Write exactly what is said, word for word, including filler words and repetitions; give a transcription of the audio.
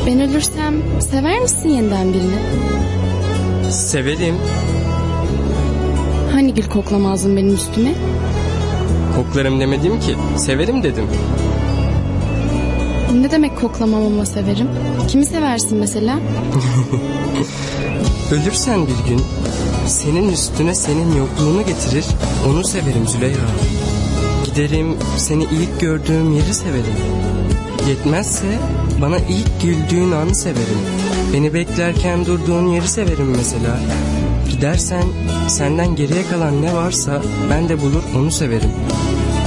Ben ölürsem sever misin yeniden birini? Severim. Hani gül koklamazdın benim üstüme? Koklarım demedim ki. Severim dedim. Ne demek koklamam ama severim? Kimi seversin mesela? Ölürsen bir gün senin üstüne senin yokluğunu getirir, onu severim Züleyha. Giderim seni ilk gördüğüm yeri severim. Yetmezse bana ilk güldüğün anı severim. Beni beklerken durduğun yeri severim mesela. Gidersen senden geriye kalan ne varsa ben de bulur onu severim.